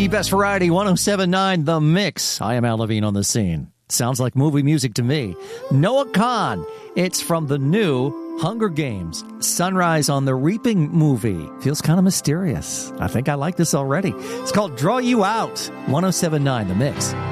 The best variety, 107.9 The Mix. I am Al Levine on the scene. Sounds like movie music to me. Noah Kahan. It's from the new Hunger Games, Sunrise on the Reaping movie. Feels kind of mysterious. I think I like this already. It's called Draw You Out, 107.9 The Mix.